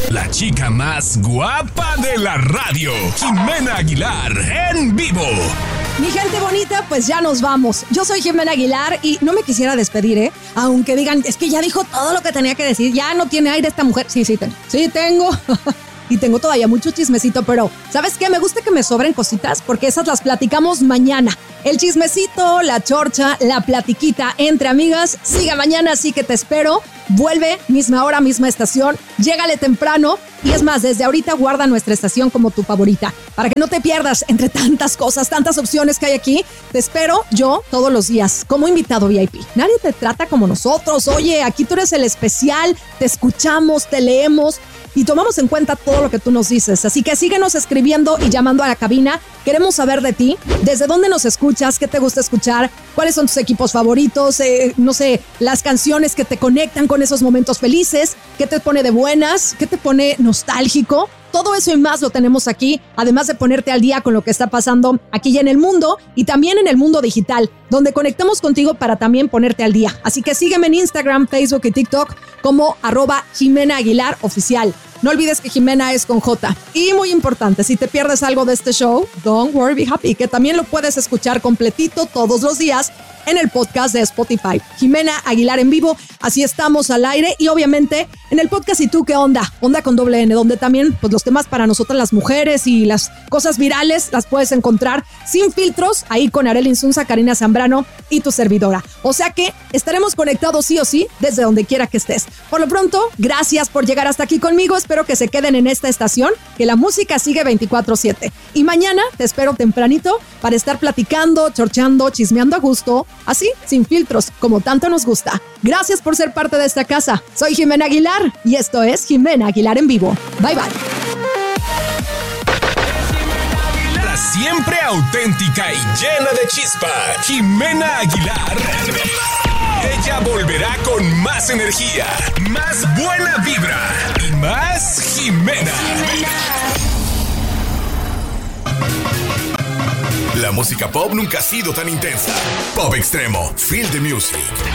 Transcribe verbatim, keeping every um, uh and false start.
La chica más guapa de la radio, Jimena Aguilar, en vivo. Mi gente bonita, pues ya nos vamos. Yo soy Jimena Aguilar y no me quisiera despedir, ¿eh? Aunque digan, es que ya dijo todo lo que tenía que decir, ya no tiene aire esta mujer. Sí, sí, tengo. Sí, tengo. Y tengo todavía mucho chismecito, pero ¿sabes qué? Me gusta que me sobren cositas porque esas las platicamos mañana. El chismecito, la chorcha, la platiquita entre amigas sigue mañana, así que te espero. Vuelve, misma hora, misma estación, llégale temprano y es más, desde ahorita guarda nuestra estación como tu favorita para que no te pierdas entre tantas cosas, tantas opciones que hay aquí. Te espero yo todos los días como invitado V I P. Nadie te trata como nosotros. Oye, aquí tú eres el especial, te escuchamos, te leemos y tomamos en cuenta todo lo que tú nos dices. Así que síguenos escribiendo y llamando a la cabina. Queremos saber de ti, desde dónde nos escuchas, qué te gusta escuchar, cuáles son tus equipos favoritos, eh, no sé, las canciones que te conectan con esos momentos felices, qué te pone de buenas, qué te pone nostálgico. Todo eso y más lo tenemos aquí, además de ponerte al día con lo que está pasando aquí y en el mundo y también en el mundo digital, donde conectamos contigo para también ponerte al día. Así que sígueme en Instagram, Facebook y TikTok como arroba Jimena Aguilar Oficial. No olvides que Jimena es con J. Y muy importante, si te pierdes algo de este show, don't worry, be happy, que también lo puedes escuchar completito todos los días en el podcast de Spotify. Jimena Aguilar en vivo, así estamos al aire y obviamente en el podcast ¿Y tú qué onda? Onda con doble N, donde también pues los temas para nosotras las mujeres y las cosas virales las puedes encontrar sin filtros, ahí con Arely Insunza, Karina Zambrano y tu servidora. O sea que estaremos conectados sí o sí desde donde quiera que estés. Por lo pronto, gracias por llegar hasta aquí conmigo, espero que se queden en esta estación, que la música sigue veinticuatro siete. Y mañana te espero tempranito para estar platicando, chorcheando, chismeando a gusto, así, sin filtros, como tanto nos gusta. Gracias por ser parte de esta casa. Soy Jimena Aguilar y esto es Jimena Aguilar en vivo. Bye, bye. La siempre auténtica y llena de chispa, Jimena Aguilar. Ella volverá con más energía, más buena vibra y más Jimena. La música pop nunca ha sido tan intensa. Pop Extremo, Feel the Music.